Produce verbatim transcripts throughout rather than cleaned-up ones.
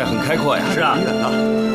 外很开阔呀。 是啊， 远呢。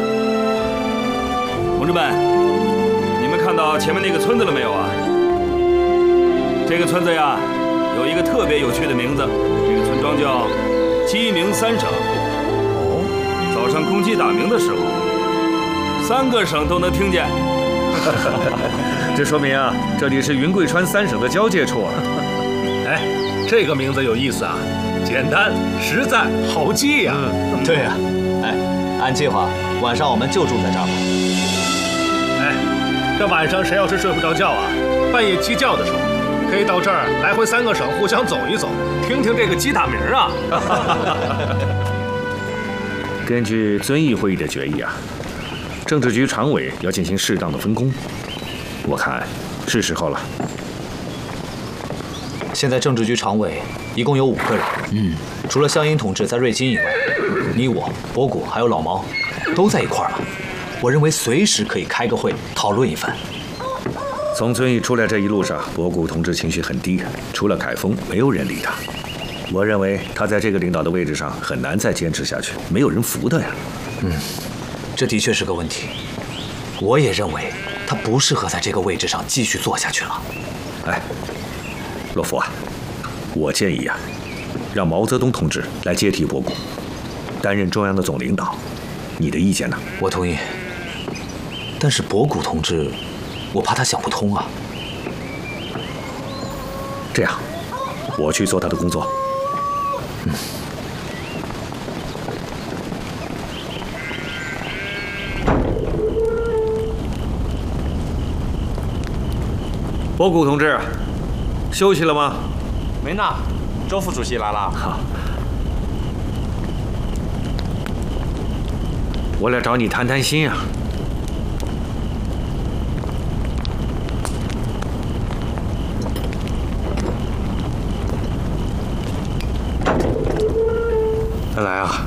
同志们，你们看到前面那个村子了没有啊？这个村子呀，有一个特别有趣的名字，这个村庄叫鸡鸣三省。哦，早上公鸡打鸣的时候，三个省都能听见。 这说明啊，这里是云贵川三省的交界处啊。 哎，这个名字有意思啊，简单、实在、好记呀、啊。 嗯，对呀、啊。哎，按计划，晚上我们就住在这儿吧。 哎，这晚上谁要是睡不着觉啊，半夜鸡叫的时候，可以到这儿来回三个省互相走一走，听听这个鸡打鸣啊。 根据遵义会议的决议啊，政治局常委要进行适当的分工，我看是时候了。 现在政治局常委一共有五个人，嗯，除了湘英同志在瑞金以外，你我、博古还有老毛都在一块儿了。我认为随时可以开个会讨论一番。 从遵义出来这一路上，博古同志情绪很低，除了凯丰，没有人理他。我认为他在这个领导的位置上很难再坚持下去，没有人服他呀。 嗯，这的确是个问题。我也认为他不适合在这个位置上继续做下去了。 哎，洛夫啊，我建议啊，让毛泽东同志来接替博古，担任中央的总领导。你的意见呢？ 我同意。但是博古同志，我怕他想不通啊。 这样，我去做他的工作。 嗯。 博古同志，休息了吗？ 没呢，周副主席来了。 好，我来找你谈谈心啊。再来啊。